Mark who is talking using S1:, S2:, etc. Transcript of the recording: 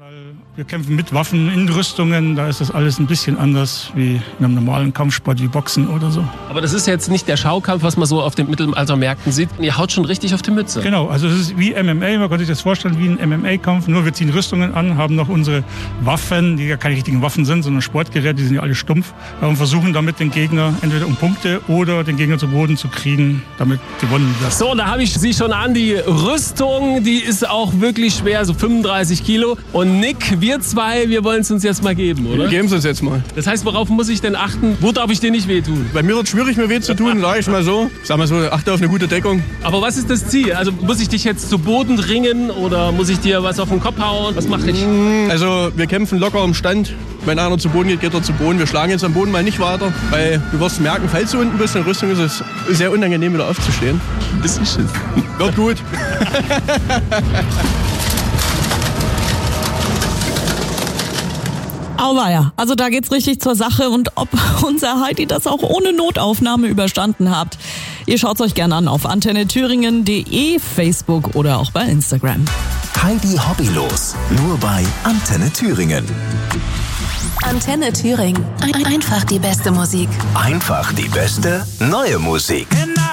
S1: Weil wir kämpfen mit Waffen in Rüstungen, da ist das alles ein bisschen anders wie in einem normalen Kampfsport wie Boxen oder so.
S2: Aber das ist jetzt nicht der Schaukampf, was man so auf den Mittelaltermärkten sieht. Ihr haut schon richtig auf die Mütze.
S1: Genau, also es ist wie MMA, man kann sich das vorstellen wie ein MMA-Kampf, nur wir ziehen Rüstungen an, haben noch unsere Waffen, die ja keine richtigen Waffen sind, sondern Sportgeräte, die sind ja alle stumpf. Und versuchen damit den Gegner entweder um Punkte oder den Gegner zu Boden zu kriegen, damit gewonnen wird.
S2: So, da habe ich sie schon an, die Rüstung, die ist auch wirklich schwer, so 35 Kilo. Und Nick, wir zwei, wir wollen es uns jetzt mal geben, oder?
S3: Wir geben es uns jetzt mal.
S2: Das heißt, worauf muss ich denn achten? Wo darf ich dir nicht wehtun?
S3: Bei mir wird es schwierig, mir weh zu tun, sage ich mal so. Sag mal so, achte auf eine gute Deckung.
S2: Aber was ist das Ziel? Also muss ich dich jetzt zu Boden ringen oder muss ich dir was auf den Kopf hauen? Was mache ich?
S3: Also wir kämpfen locker im Stand. Wenn einer zu Boden geht, geht er zu Boden. Wir schlagen jetzt am Boden mal nicht weiter, weil du wirst merken, falls du unten bist in der Rüstung, ist es sehr unangenehm, wieder aufzustehen.
S2: Ein bisschen Schiss.
S3: Wird gut.
S4: Auweia, also da geht's richtig zur Sache und ob unser Heidi das auch ohne Notaufnahme überstanden habt. Ihr schaut's euch gerne an auf antennethüringen.de, Facebook oder auch bei Instagram.
S5: Heidi Hobbylos, nur bei Antenne Thüringen.
S6: Antenne Thüringen. Einfach die beste Musik.
S5: Einfach die beste neue Musik.